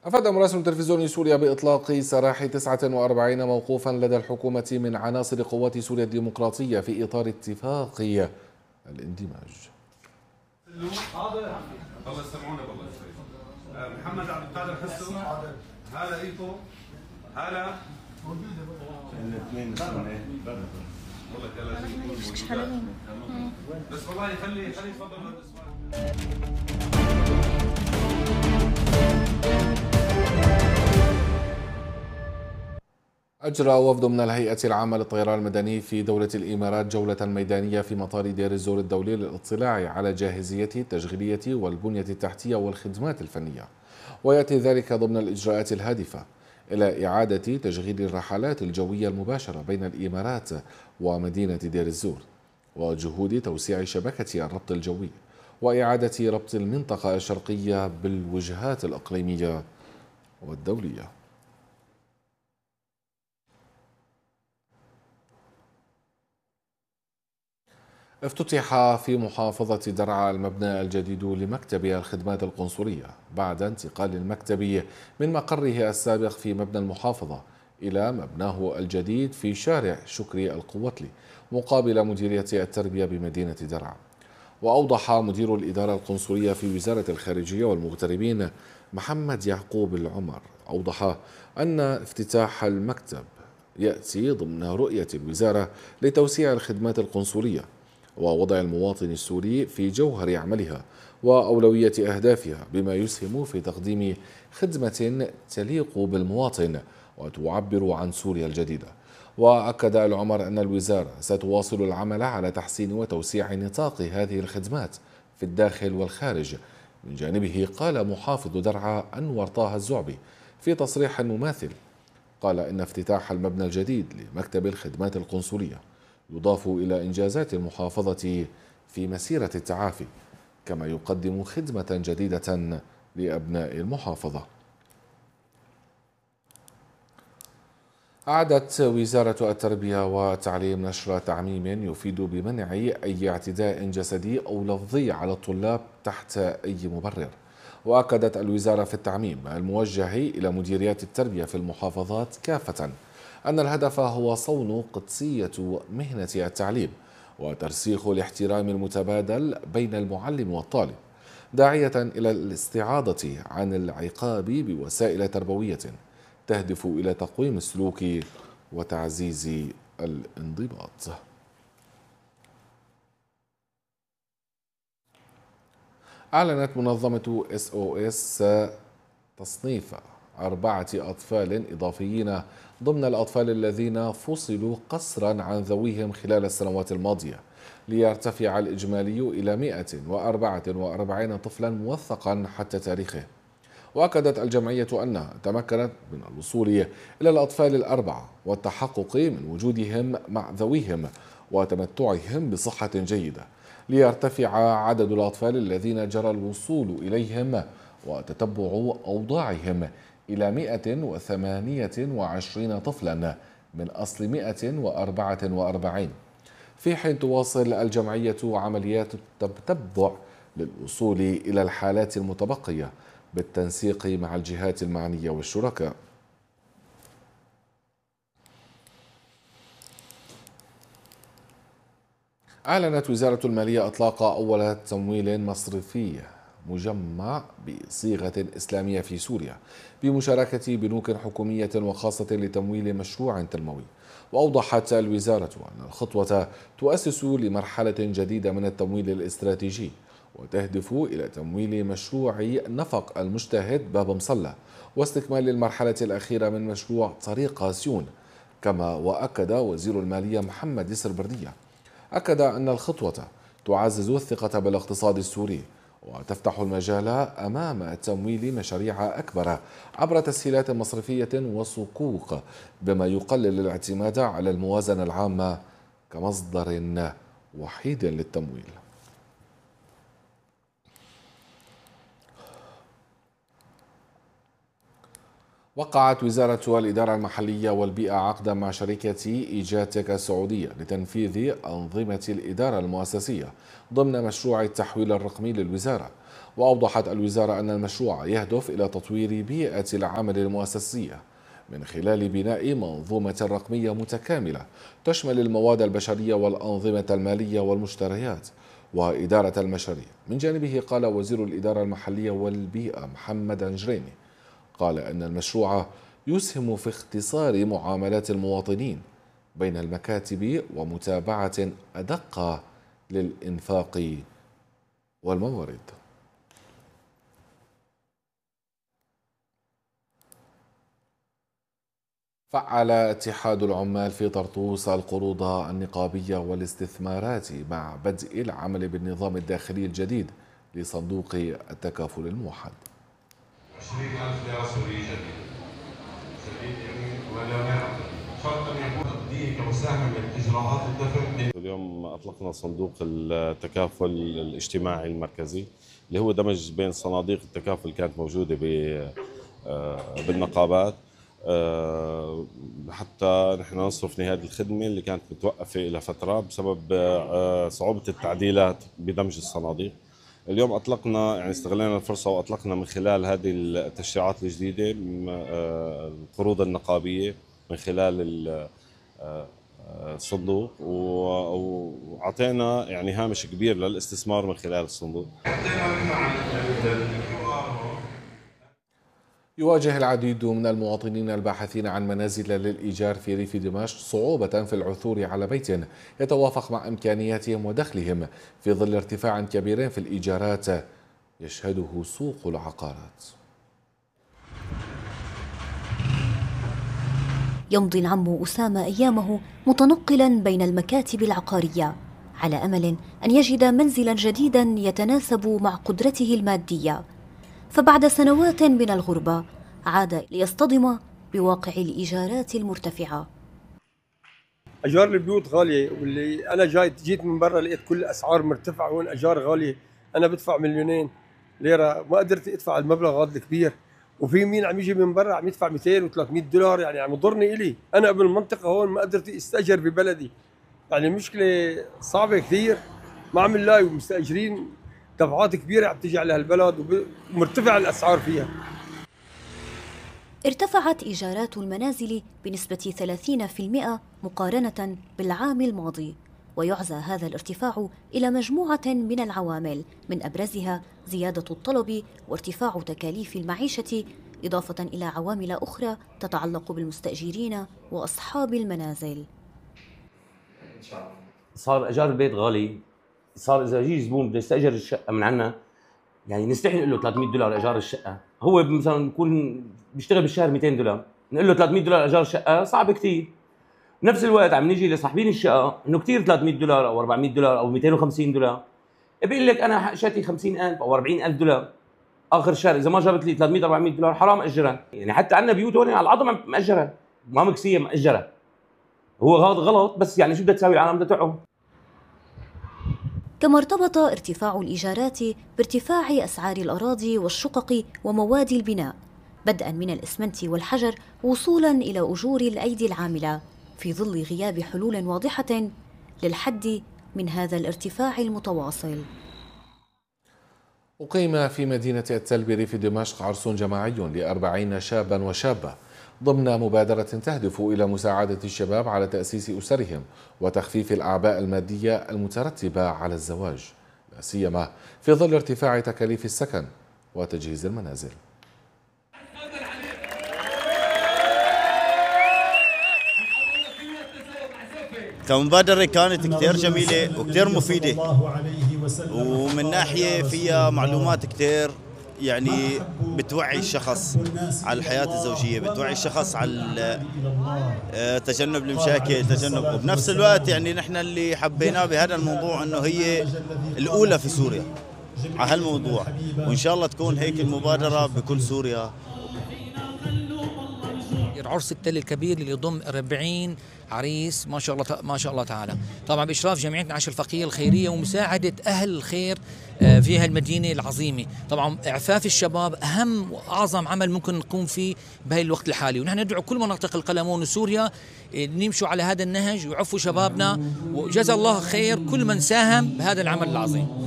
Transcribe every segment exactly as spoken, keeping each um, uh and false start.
أفاد مراسل تلفزيون سوريا بإطلاق سراح تسعة وأربعين موقوفا لدى الحكومة من عناصر قوات سوريا الديمقراطية في إطار اتفاق الاندماج. الله يسمعونا بالله شوي. محمد عبد القادر حسو هلا ايكو هلا الاثنين والله كلام بس والله خلي خلي يتفضل هذا السؤال. أجرى وفد من الهيئة العامة للطيران المدني في دولة الإمارات جولة ميدانية في مطار دير الزور الدولي للاطلاع على جاهزية التشغيلية والبنية التحتية والخدمات الفنية، ويأتي ذلك ضمن الإجراءات الهادفة إلى إعادة تشغيل الرحلات الجوية المباشرة بين الإمارات ومدينة دير الزور، وجهود توسيع شبكة الربط الجوي وإعادة ربط المنطقة الشرقية بالوجهات الإقليمية والدولية. افتتح في محافظة درعا المبنى الجديد لمكتب الخدمات القنصلية بعد انتقال المكتب من مقره السابق في مبنى المحافظة إلى مبناه الجديد في شارع شكري القوتلي مقابل مديرية التربية بمدينة درعا. وأوضح مدير الإدارة القنصلية في وزارة الخارجية والمغتربين محمد يعقوب العمر أوضح أن افتتاح المكتب يأتي ضمن رؤية الوزارة لتوسيع الخدمات القنصلية ووضع المواطن السوري في جوهر عملها وأولوية أهدافها، بما يسهم في تقديم خدمة تليق بالمواطن وتعبر عن سوريا الجديدة. وأكد العمر أن الوزارة ستواصل العمل على تحسين وتوسيع نطاق هذه الخدمات في الداخل والخارج. من جانبه قال محافظ درعا أنور طه الزعبي في تصريح مماثل، قال إن افتتاح المبنى الجديد لمكتب الخدمات القنصلية يضاف إلى إنجازات المحافظة في مسيرة التعافي، كما يقدم خدمة جديدة لأبناء المحافظة. أعدت وزارة التربية والتعليم نشر تعميم يفيد بمنع أي اعتداء جسدي أو لفظي على الطلاب تحت أي مبرر. وأكدت الوزارة في التعميم الموجه إلى مديريات التربية في المحافظات كافة أن الهدف هو صون قدسية مهنة التعليم وترسيخ الاحترام المتبادل بين المعلم والطالب، داعية إلى الاستعاضة عن العقاب بوسائل تربوية تهدف إلى تقويم السلوك وتعزيز الانضباط. أعلنت منظمة إس أو إس تصنيف أربعة أطفال إضافيين ضمن الأطفال الذين فصلوا قسرا عن ذويهم خلال السنوات الماضية، ليرتفع الإجمالي إلى مئة وأربعة وأربعين طفلا موثقا حتى تاريخه. وأكدت الجمعية أنها تمكنت من الوصول إلى الأطفال الأربعة والتحقق من وجودهم مع ذويهم وتمتعهم بصحة جيدة، ليرتفع عدد الأطفال الذين جرى الوصول إليهم وتتبع أوضاعهم إلى مئة وثمانية وعشرين طفلا من أصل مئة وأربعة وأربعين، في حين تواصل الجمعية عمليات التتبع للوصول إلى الحالات المتبقية بالتنسيق مع الجهات المعنية والشركاء. أعلنت وزارة المالية إطلاق أول تمويل مصرفي مجمع بصيغة إسلامية في سوريا بمشاركة بنوك حكومية وخاصة لتمويل مشروع تنموي. وأوضحت الوزارة أن الخطوة تؤسس لمرحلة جديدة من التمويل الاستراتيجي وتهدف إلى تمويل مشروع نفق المجتهد باب مصلى واستكمال المرحلة الأخيرة من مشروع طريق سيون. كما وأكد وزير المالية محمد يسر بردية أكد أن الخطوة تعزز الثقة بالاقتصاد السوري وتفتح المجال أمام تمويل مشاريع أكبر عبر تسهيلات مصرفية وصكوك، بما يقلل الاعتماد على الموازنة العامة كمصدر وحيد للتمويل. وقعت وزارة الإدارة المحلية والبيئة عقدا مع شركة إيجاتك السعودية لتنفيذ أنظمة الإدارة المؤسسية ضمن مشروع التحويل الرقمي للوزارة. وأوضحت الوزارة أن المشروع يهدف إلى تطوير بيئة العمل المؤسسية من خلال بناء منظومة رقمية متكاملة تشمل المواد البشرية والأنظمة المالية والمشتريات وإدارة المشاريع. من جانبه قال وزير الإدارة المحلية والبيئة محمد عنجريني قال أن المشروع يسهم في اختصار معاملات المواطنين بين المكاتب ومتابعة أدق للإنفاق والموارد. فعل اتحاد العمال في طرطوس القروض النقابية والاستثمارات مع بدء العمل بالنظام الداخلي الجديد لصندوق التكافل الموحد. عشرين ألف ليرة سورية جديدة. جديد يعني مليونير شرط أن يكون تقديم كمساهمة من إجراءات الدفع. اليوم أطلقنا صندوق التكافل الاجتماعي المركزي اللي هو دمج بين صناديق التكافل اللي كانت موجودة بالنقابات حتى نحن نصرف هذه الخدمة اللي كانت متوقفة إلى فترة بسبب صعوبة التعديلات بدمج الصناديق. اليوم أطلقنا يعني استغلينا الفرصة وأطلقنا من خلال هذه التشريعات الجديدة القروض النقابية من خلال الصندوق وأعطينا يعني هامش كبير للاستثمار من خلال الصندوق. يواجه العديد من المواطنين الباحثين عن منازل للإيجار في ريف دمشق صعوبة في العثور على بيت يتوافق مع إمكانياتهم ودخلهم في ظل ارتفاع كبير في الإيجارات يشهده سوق العقارات. يمضي العم أسامة أيامه متنقلا بين المكاتب العقارية على أمل أن يجد منزلا جديدا يتناسب مع قدرته المادية، فبعد سنوات من الغربة عاد ليصطدم بواقع الإيجارات المرتفعة. أجار البيوت غالية، واللي أنا جاي جيت من برا لقيت كل الأسعار مرتفعة وين أجار غالية. أنا بدفع مليونين ليرة ما قدرت أدفع المبلغ هذا الكبير، وفي مين عم يجي من برا عم يدفع مئتين وثلاثمئة دولار، يعني عم يضرني إلي. أنا بالمنطقة هون ما قدرت أستأجر ببلدي، يعني المشكلة صعبة كثير، ما عم نلاقي مستأجرين دفعات كبيرة عم تيجي على هالبلد ومرتفع الأسعار فيها. ارتفعت إيجارات المنازل بنسبة ثلاثين بالمئة مقارنة بالعام الماضي، ويعزى هذا الارتفاع إلى مجموعة من العوامل من أبرزها زيادة الطلب وارتفاع تكاليف المعيشة، إضافة إلى عوامل أخرى تتعلق بالمستأجرين وأصحاب المنازل. صار إيجار البيت غالي، صار إذا يجي زبون بده يستأجر الشقة من عنا يعني نستحي نقول له ثلاثمئة دولار إيجار الشقة، هو مثلا بيكون بيشتغل بالشهر مئتين دولار، نقول له ثلاثمئة دولار إيجار الشقة صعب كثير. بنفس الوقت عم نيجي لصاحبين الشقة إنه كثير ثلاثمئة دولار أو أربعمئة دولار أو مئتين وخمسين دولار، بيقول لك أنا شاتي خمسين ألف أو أربعين ألف دولار آخر الشهر، إذا ما جابت لي ثلاثمئة أربعمئة دولار حرام أجرها. يعني حتى عندنا بيوت هون على العظم مأجرها ما مكسية مأجرها، هو هذا غلط، بس يعني شو بدها تساوي العالم بدها تعه. كما ارتبط ارتفاع الإيجارات بارتفاع أسعار الأراضي والشقق ومواد البناء، بدءا من الإسمنت والحجر وصولا إلى أجور الأيدي العاملة، في ظل غياب حلول واضحة للحد من هذا الارتفاع المتواصل. أقيم في مدينة التل بريف دمشق عرس جماعي لأربعين شابا وشابة ضمن مبادرة تهدف إلى مساعدة الشباب على تأسيس أسرهم وتخفيف الأعباء المادية المترتبة على الزواج، لا سيما في ظل ارتفاع تكاليف السكن وتجهيز المنازل. كمبادرة كانت كتير جميلة وكتير مفيدة، ومن ناحية فيها معلومات كتير يعني بتوعي الشخص على الحياة الزوجية، بتوعي الشخص على تجنب المشاكل، تجنب، وبنفس الوقت يعني نحن اللي حبيناه بهذا الموضوع انه هي الأولى في سوريا على هالموضوع، وإن شاء الله تكون هيك المبادرة بكل سوريا. يصير عرس التل الكبير اللي يضم أربعين عريس ما شاء الله ما شاء الله تعالى، طبعا بإشراف جمعية انعاش الفقير الخيرية ومساعدة أهل الخير في هالمدينة العظيمة. طبعا إعفاف الشباب أهم وأعظم عمل ممكن نقوم فيه بهي الوقت الحالي، ونحن ندعو كل مناطق القلمون وسوريا نمشوا على هذا النهج ويعفوا شبابنا، وجزا الله خير كل من ساهم بهذا العمل العظيم.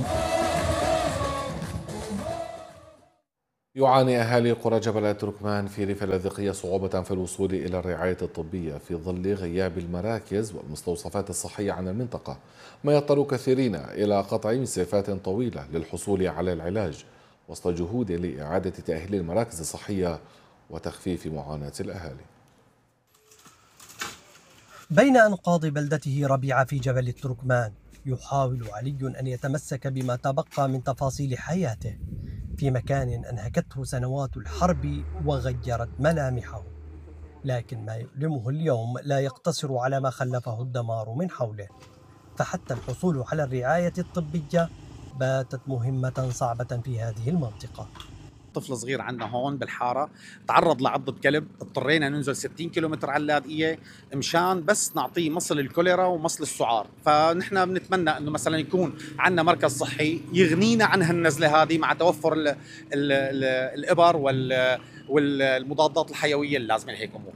يعاني أهالي قرى جبل التركمان في ريف اللاذقية صعوبة في الوصول إلى الرعاية الطبية في ظل غياب المراكز والمستوصفات الصحية عن المنطقة، ما يضطر كثيرين إلى قطع مسافات طويلة للحصول على العلاج وسط جهود لإعادة تأهيل المراكز الصحية وتخفيف معاناة الأهالي. بين أنقاض بلدته ربيعة في جبل التركمان، يحاول علي أن يتمسك بما تبقى من تفاصيل حياته في مكان أنهكته سنوات الحرب وغيرت ملامحه، لكن ما يؤلمه اليوم لا يقتصر على ما خلفه الدمار من حوله، فحتى الحصول على الرعاية الطبية باتت مهمة صعبة في هذه المنطقة. طفل صغير عندنا هون بالحاره تعرض لعضة كلب، اضطرينا ننزل ستين كيلومتر على اللاذقية مشان بس نعطيه مصل الكوليرا ومصل السعار. فنحن بنتمنى انه مثلا يكون عندنا مركز صحي يغنينا عن هالنزله هذه مع توفر ال ال ال الابر والمضادات الحيويه اللازمه لهيك امور.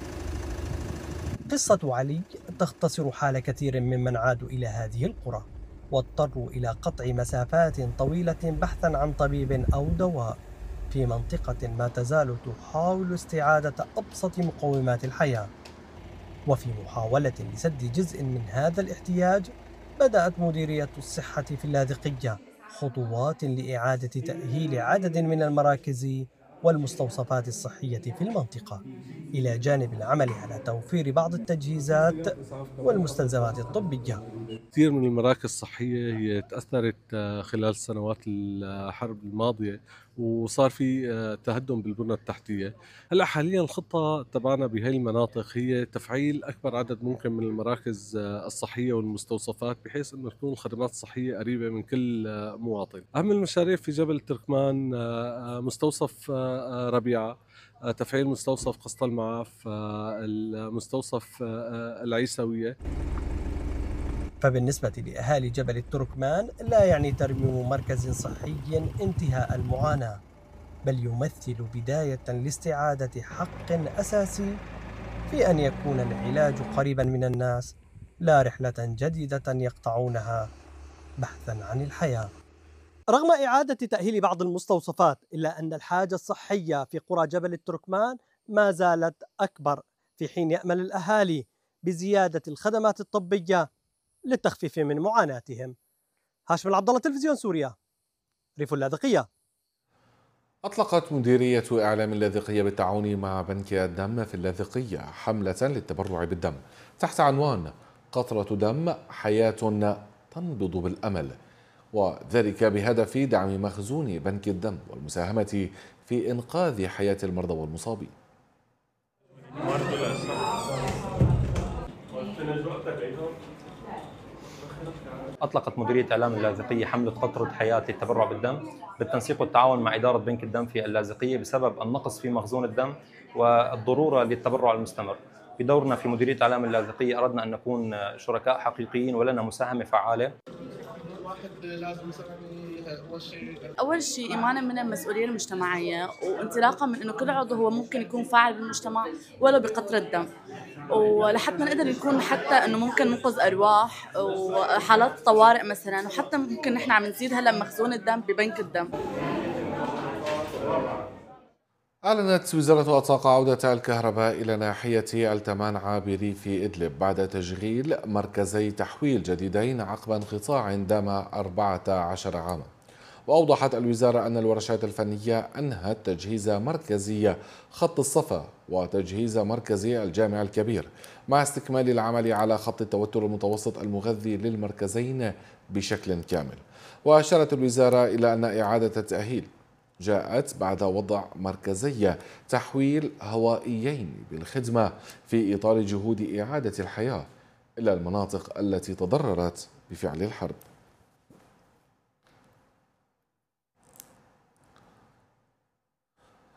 قصة علي تختصر حال كثير ممن عادوا الى هذه القرى واضطروا الى قطع مسافات طويلة بحثا عن طبيب او دواء في منطقة ما تزال تحاول استعادة أبسط مقومات الحياة. وفي محاولة لسد جزء من هذا الاحتياج بدأت مديرية الصحة في اللاذقية خطوات لإعادة تأهيل عدد من المراكز والمستوصفات الصحية في المنطقة، إلى جانب العمل على توفير بعض التجهيزات والمستلزمات الطبية. كثير من المراكز الصحية هي تأثرت خلال سنوات الحرب الماضية وصار في تهدم بالبنى التحتية. هلا حاليا الخطة تبعنا بهي المناطق هي تفعيل أكبر عدد ممكن من المراكز الصحية والمستوصفات بحيث أنه تكون الخدمات الصحية قريبة من كل مواطن. أهم المشاريع في جبل التركمان مستوصف ربيعة، تفعيل مستوصف قسط المعاف، المستوصف العيسوية. فبالنسبة لأهالي جبل التركمان لا يعني ترميم مركز صحي انتهاء المعاناة، بل يمثل بداية لاستعادة حق أساسي في أن يكون العلاج قريبا من الناس، لا رحلة جديدة يقطعونها بحثا عن الحياة. رغم إعادة تأهيل بعض المستوصفات، إلا أن الحاجة الصحية في قرى جبل التركمان ما زالت أكبر، في حين يأمل الأهالي بزيادة الخدمات الطبية للتخفيف من معاناتهم. هاشم العبد الله، تلفزيون سوريا، ريف اللاذقية. أطلقت مديرية إعلام اللاذقية بالتعاون مع بنك الدم في اللاذقية حملة للتبرع بالدم تحت عنوان قطرة دم حياة تنبض بالأمل، وذلك بهدف دعم مخزون بنك الدم والمساهمة في إنقاذ حياة المرضى والمصابين. أطلقت مديرية إعلام اللاذقية حملة قطرة حياة للتبرع بالدم بالتنسيق والتعاون مع إدارة بنك الدم في اللاذقية بسبب النقص في مخزون الدم والضرورة للتبرع المستمر. بدورنا في مديرية إعلام اللاذقية أردنا أن نكون شركاء حقيقيين ولنا مساهمة فعالة. أول شيء إيمانا من المسؤولية المجتمعية، وانطلاقا من إنه كل عضو هو ممكن يكون فاعل بالمجتمع ولو بقطرة دم، ولحتى نقدر نكون حتى إنه ممكن ننقذ أرواح وحالات طوارئ مثلا، وحتى ممكن نحن عم نزيد هلا مخزون الدم ببنك الدم. أعلنت وزارة الطاقة عودة الكهرباء إلى ناحية التمانعة بريف إدلب بعد تشغيل مركزي تحويل جديدين عقب انقطاع دام أربعة عشر عاما. وأوضحت الوزارة أن الورشات الفنية أنهت تجهيز مركزي خط الصفا وتجهيز مركزي الجامع الكبير، مع استكمال العمل على خط التوتر المتوسط المغذي للمركزين بشكل كامل. وأشارت الوزارة إلى أن إعادة التأهيل جاءت بعد وضع مركزي تحويل هوائيين بالخدمة في إطار جهود إعادة الحياة إلى المناطق التي تضررت بفعل الحرب.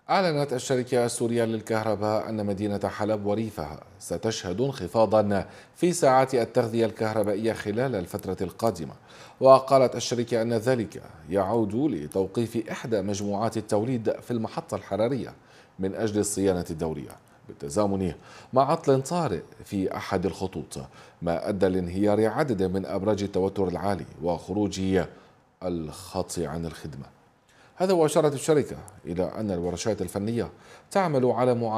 أعلنت الشركة السورية للكهرباء أن مدينة حلب وريفها ستشهد انخفاضا في ساعات التغذية الكهربائية خلال الفترة القادمة. وقالت الشركة أن ذلك يعود لتوقيف إحدى مجموعات التوليد في المحطة الحرارية من أجل الصيانة الدورية بالتزامن مع عطل طارئ في أحد الخطوط، ما أدى لانهيار عدد من أبراج التوتر العالي وخروج الخط عن الخدمة. هذا وأشارت الشركة إلى أن الورشات الفنية تعمل على معالجة